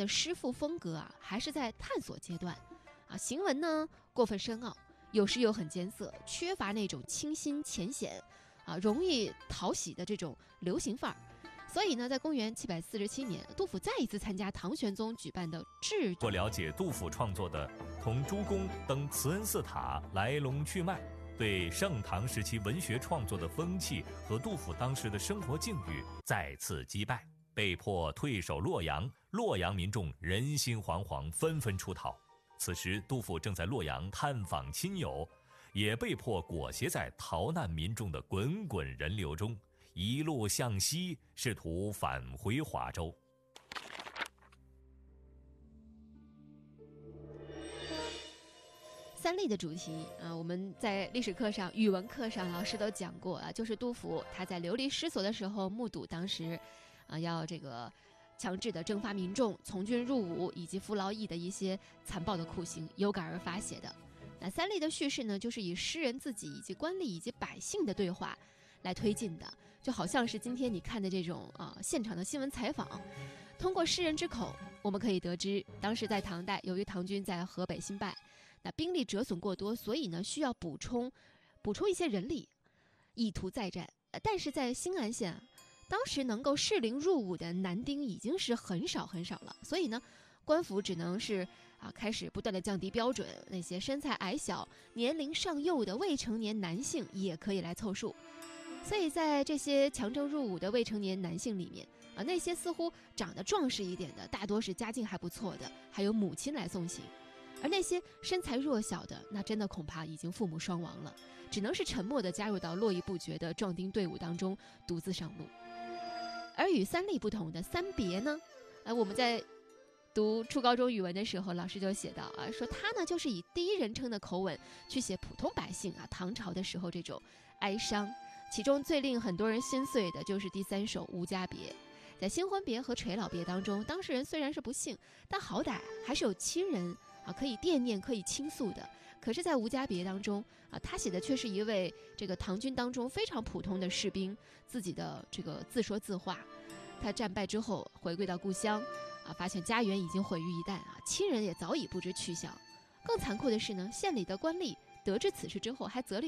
的诗赋风格啊，还是在探索阶段啊。行文呢过分深奥，有时又很艰涩，缺乏那种清新浅显啊，容易讨喜的这种流行范儿。所以呢，在公元747年，杜甫再一次参加唐玄宗举办的制。 或了解杜甫创作的《同诸公登慈恩寺塔》来龙去脉，对盛唐时期文学创作的风气和杜甫当时的生活境遇再次击败，被迫退守洛阳。洛阳民众人心惶惶，纷纷出逃。此时杜甫正在洛阳探访亲友，也被迫裹挟在逃难民众的滚滚人流中，一路向西，试图返回华州。 三立的主题啊，我们在历史课上、语文课上老师都讲过啊，就是杜甫他在流离失所的时候，目睹当时要这个强制的征发民众、从军入伍以及服劳役的一些残暴的酷刑，有感而发写的。那三立的叙事呢，就是以诗人自己以及官吏以及百姓的对话来推进的，就好像是今天你看的这种现场的新闻采访。通过诗人之口，我们可以得知，当时在唐代，由于唐军在河北新败，那兵力折损过多，所以呢需要补充一些人力，以图再战。但是在兴安县当时能够适龄入伍的男丁已经是很少很少了，所以呢，官府只能是开始不断的降低标准，那些身材矮小、年龄尚幼的未成年男性也可以来凑数。所以在这些强征入伍的未成年男性里面那些似乎长得壮实一点的，大多是家境还不错的，还有母亲来送行。而那些身材弱小的，那真的恐怕已经父母双亡了，只能是沉默地加入到络绎不绝的壮丁队伍当中，独自上路。而与三立不同的三别呢，我们在读初高中语文的时候，老师就写到说他呢就是以第一人称的口吻去写普通百姓唐朝的时候这种哀伤。其中最令很多人心碎的就是第三首《无家别》。在新婚别和垂老别当中，当事人虽然是不幸，但好歹还是有亲人可以惦念、可以倾诉的。可是在《无家别》当中他写的却是一位这个唐军当中非常普通的士兵自己的这个自说自话。他战败之后回归到故乡发现家园已经毁于一旦亲人也早已不知去向。更残酷的是呢，县里的官吏得知此事之后，还责令